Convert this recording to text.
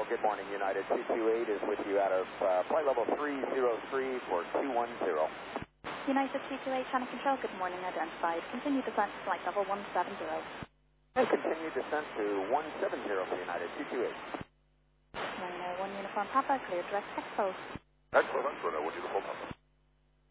Good morning, United 228 is with you out of flight level 303 for 210. United 228, Channel Control, good morning, identified. Continue descent to flight level 170. And continue descent to 170 for United 228. 901 Uniform Papa, clear direct expo. Excellent, 1 Uniform Papa.